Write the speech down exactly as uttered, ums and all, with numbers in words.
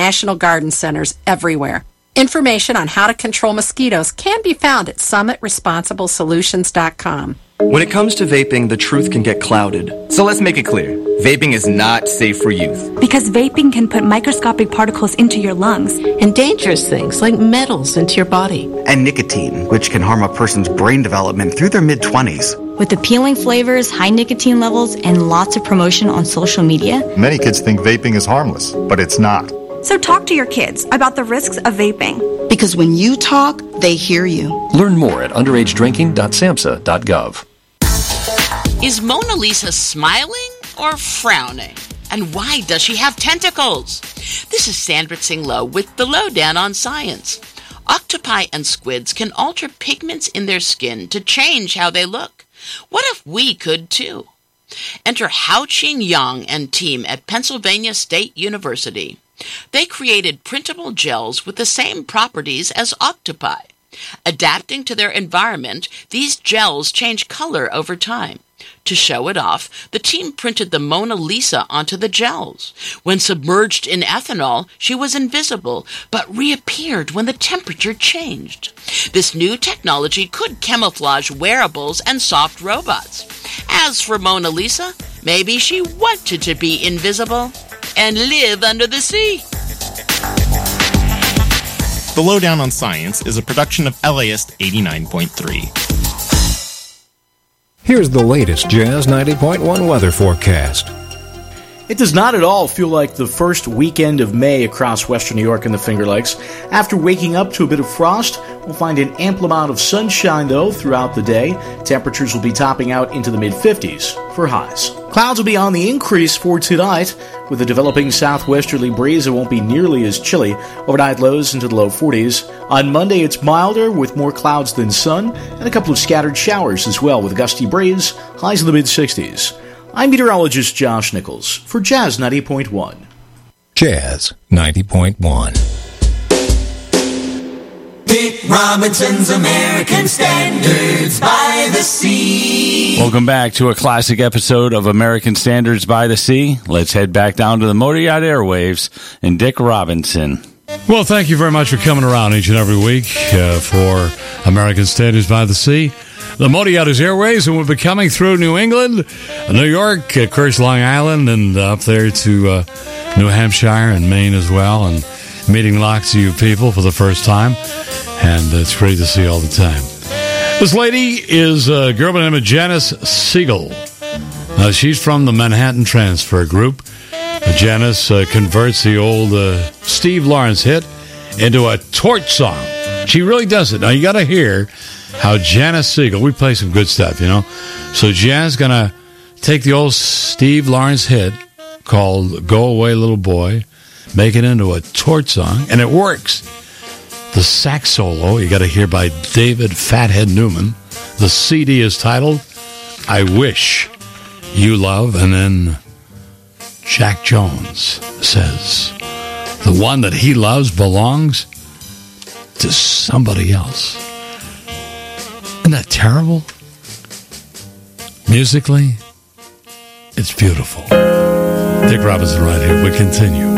National Garden Centers everywhere. Information on how to control mosquitoes can be found at summit responsible solutions dot com. When it comes to vaping, the truth can get clouded. So let's make it clear. Vaping is not safe for youth. Because vaping can put microscopic particles into your lungs. And dangerous things like metals into your body. And nicotine, which can harm a person's brain development through their mid-twenties. With appealing flavors, high nicotine levels, and lots of promotion on social media. Many kids think vaping is harmless, but it's not. So talk to your kids about the risks of vaping. Because when you talk, they hear you. Learn more at underage drinking dot samhsa dot gov. Is Mona Lisa smiling or frowning? And why does she have tentacles? This is Sandra Tsing Loh with the Lowdown on Science. Octopi and squids can alter pigments in their skin to change how they look. What if we could too? Enter Hao-Ching Yang and team at Pennsylvania State University. They created printable gels with the same properties as octopi. Adapting to their environment, these gels change color over time. To show it off, the team printed the Mona Lisa onto the gels. When submerged in ethanol, she was invisible, but reappeared when the temperature changed. This new technology could camouflage wearables and soft robots. As for Mona Lisa, maybe she wanted to be invisible and live under the sea. The Lowdown on Science is a production of L A S T eighty-nine point three. Here's the latest Jazz ninety point one weather forecast. It does not at all feel like the first weekend of May across western New York and the Finger Lakes. After waking up to a bit of frost, we'll find an ample amount of sunshine, though, throughout the day. Temperatures will be topping out into the mid-fifties for highs. Clouds will be on the increase for tonight. With a developing southwesterly breeze, it won't be nearly as chilly. Overnight lows into the low forties. On Monday, it's milder with more clouds than sun, and a couple of scattered showers as well with a gusty breeze, highs in the mid-sixties. I'm meteorologist Josh Nichols for Jazz ninety point one. Jazz ninety point one. Dick Robinson's American Standards by the Sea. Welcome back to a classic episode of American Standards by the Sea. Let's head back down to the Motor Yacht airwaves and Dick Robinson. Well, thank you very much for coming around each and every week uh, for American Standards by the Sea. The Motor Yacht is airways, and we'll be coming through New England, New York, uh, Curse, Long Island, and uh, up there to uh, New Hampshire and Maine as well, and meeting lots of you people for the first time, and it's great to see you all the time. This lady is a girl by the name of Janice Siegel. Uh, she's from the Manhattan Transfer Group. Uh, Janice uh, converts the old uh, Steve Lawrence hit into a torch song. She really does it. Now, you got to hear how Janice Siegel, we play some good stuff, you know. So Jan's going to take the old Steve Lawrence hit called Go Away Little Boy, make it into a torch song, and it works. The sax solo, you got to hear by David Fathead Newman. The C D is titled I Wish You Love, and then Jack Jones says the one that he loves belongs to somebody else. Isn't that terrible? Musically, it's beautiful. Dick Robinson right here. We continue.